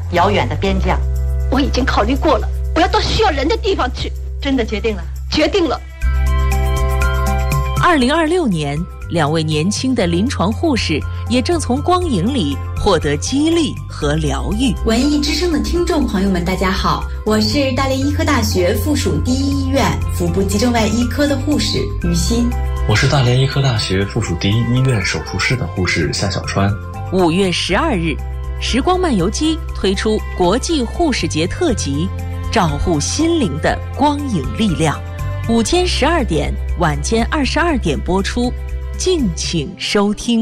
遥远的边疆。 我已经考虑过了，我要到需要人的地方去。 真的决定了？ 决定了。 2026年，2位年轻的临床护士也正从光影里获得激励和疗愈。 文艺之声的听众朋友们，大家好，我是大连医科大学附属第一医院腹部急症外医科的护士于欣。 我是大连医科大学附属第一医院手术室的护士夏小川。 5月12日，时光漫游机推出国际护士节特辑，照护心灵的光影力量。午间12点，晚间22点播出，敬请收听。